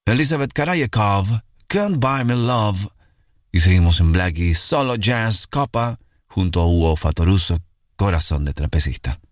Elizabeth Karayekov, Can't Buy Me Love. Y seguimos en Blackie, Solo Jazz Copa, junto a Hugo Fatoruso, Corazón de Trapecista.